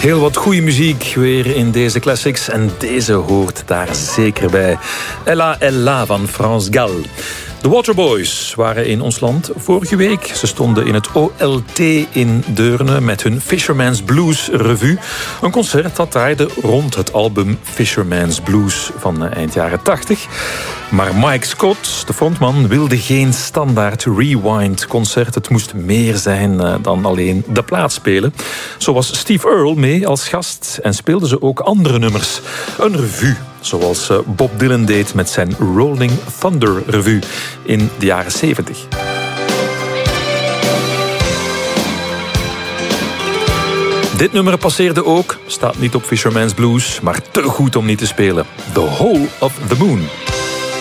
Heel wat goede muziek weer in deze classics en deze hoort daar zeker bij. Ella Ella van France Gall. De Waterboys waren in ons land vorige week. Ze stonden in het OLT in Deurne met hun Fisherman's Blues Revue. Een concert dat draaide rond het album Fisherman's Blues van eind jaren 80. Maar Mike Scott, de frontman, wilde geen standaard rewind concert. Het moest meer zijn dan alleen de plaat spelen. Zo was Steve Earle mee als gast en speelden ze ook andere nummers. Een revue, zoals Bob Dylan deed met zijn Rolling Thunder Revue in de jaren 70. Dit nummer passeerde ook, staat niet op Fisherman's Blues, maar te goed om niet te spelen. The Whole of the Moon.